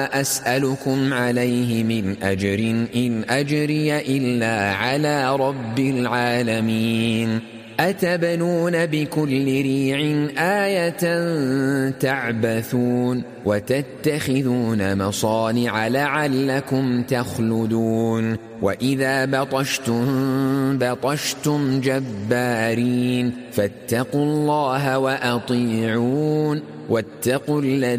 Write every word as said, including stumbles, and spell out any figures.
أسألكم عليه من أجر إن أجري إلا على رب العالمين أتبنون بكل ريع آية تعبثون وتتخذون مصانع لعلكم تخلدون وإذا بطشتم بطشتم جبارين فاتقوا الله وأطيعون واتقوا الذي